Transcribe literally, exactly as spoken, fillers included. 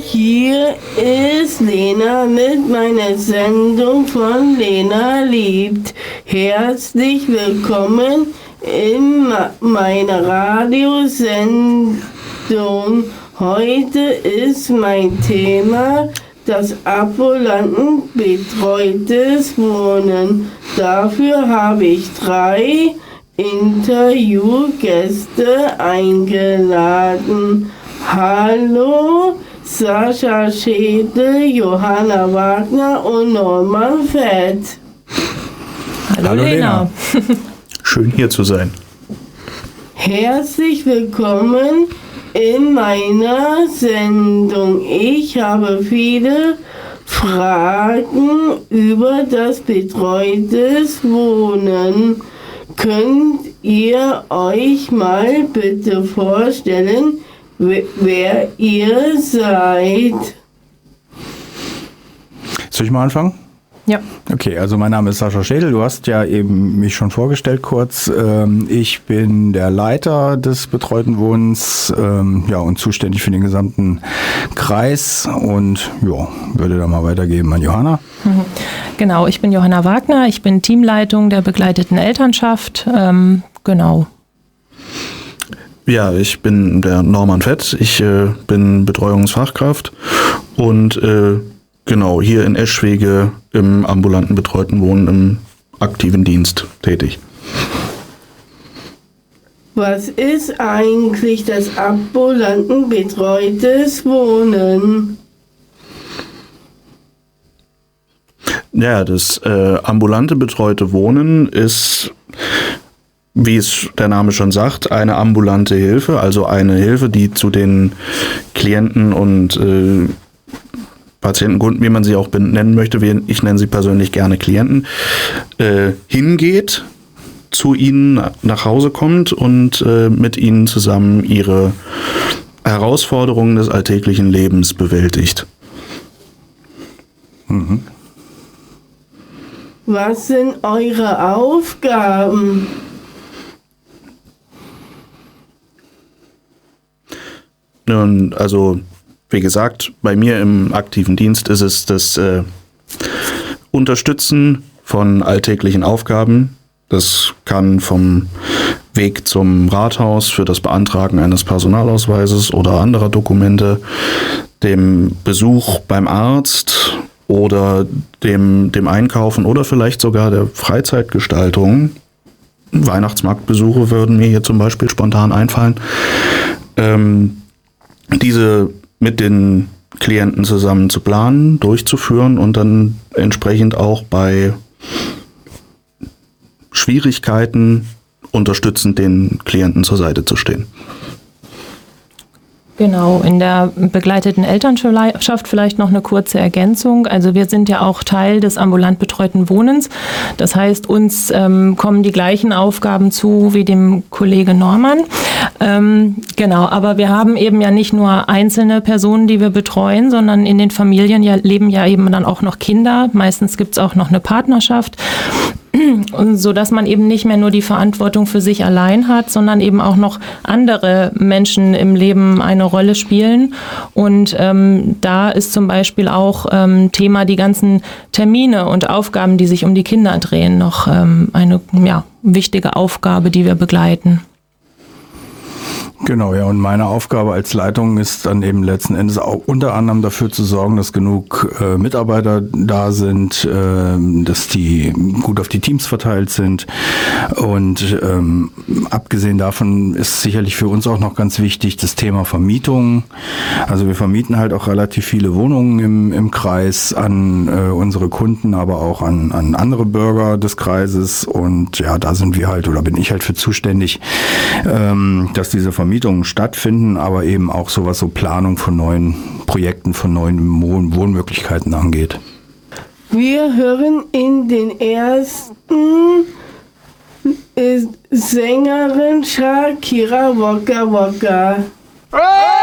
Hier ist Lena mit meiner Sendung von Lena liebt. Herzlich willkommen in meiner Radiosendung. Heute ist mein Thema das ambulant betreutes Wohnen. Dafür habe ich drei Interviewgäste eingeladen. Hallo, Sascha Schädel, Johanna Wagner und Norman Fett. Hallo, Hallo Lena. Schön hier zu sein. Herzlich willkommen in meiner Sendung. Ich habe viele Fragen über das betreutes Wohnen. Könnt ihr euch mal bitte vorstellen, wer ihr seid? Soll ich mal anfangen? Ja. Okay, also mein Name ist Sascha Schädel, du hast ja eben mich schon vorgestellt kurz. Ich bin der Leiter des betreuten Wohnens, ja, und zuständig für den gesamten Kreis und ja, würde da mal weitergeben an Johanna. Genau, ich bin Johanna Wagner, ich bin Teamleitung der begleiteten Elternschaft, ähm, genau. Ja, ich bin der Norman Fett, ich äh, bin Betreuungsfachkraft und äh, genau hier in Eschwege im ambulanten betreuten Wohnen im aktiven Dienst tätig. Was ist eigentlich das ambulanten betreutes Wohnen? Ja, das äh, ambulante betreute Wohnen ist, wie es der Name schon sagt, eine ambulante Hilfe, also eine Hilfe, die zu den Klienten und äh, Patienten, wie man sie auch nennen möchte, ich nenne sie persönlich gerne Klienten, äh, hingeht, zu ihnen nach Hause kommt und äh, mit ihnen zusammen ihre Herausforderungen des alltäglichen Lebens bewältigt. Mhm. Was sind eure Aufgaben? Nun, also wie gesagt, bei mir im aktiven Dienst ist es das äh, Unterstützen von alltäglichen Aufgaben. Das kann vom Weg zum Rathaus für das Beantragen eines Personalausweises oder anderer Dokumente, dem Besuch beim Arzt oder dem, dem Einkaufen oder vielleicht sogar der Freizeitgestaltung. Weihnachtsmarktbesuche würden mir hier zum Beispiel spontan einfallen. Ähm, diese mit den Klienten zusammen zu planen, durchzuführen und dann entsprechend auch bei Schwierigkeiten unterstützend den Klienten zur Seite zu stehen. Genau, in der begleiteten Elternschaft vielleicht noch eine kurze Ergänzung. Also wir sind ja auch Teil des ambulant betreuten Wohnens. Das heißt, uns ähm, kommen die gleichen Aufgaben zu wie dem Kollege Norman. Ähm, genau, aber wir haben eben ja nicht nur einzelne Personen, die wir betreuen, sondern in den Familien ja, leben ja eben dann auch noch Kinder. Meistens gibt es auch noch eine Partnerschaft. Und so dass man eben nicht mehr nur die Verantwortung für sich allein hat, sondern eben auch noch andere Menschen im Leben eine Rolle spielen. Und ähm, da ist zum Beispiel auch ähm, Thema die ganzen Termine und Aufgaben, die sich um die Kinder drehen, noch ähm, eine ja, wichtige Aufgabe, die wir begleiten. Genau, ja, und meine Aufgabe als Leitung ist dann eben letzten Endes auch unter anderem dafür zu sorgen, dass genug äh, Mitarbeiter da sind, äh, dass die gut auf die Teams verteilt sind und ähm, abgesehen davon ist sicherlich für uns auch noch ganz wichtig das Thema Vermietung. Also wir vermieten halt auch relativ viele Wohnungen im, im Kreis an äh, unsere Kunden, aber auch an, an andere Bürger des Kreises und ja, da sind wir halt oder bin ich halt für zuständig, ähm, dass diese Vermietungen stattfinden, aber eben auch sowas, so Planung von neuen Projekten, von neuen Wohn- Wohnmöglichkeiten angeht. Wir hören in den ersten Sängerin Shakira Waka Waka.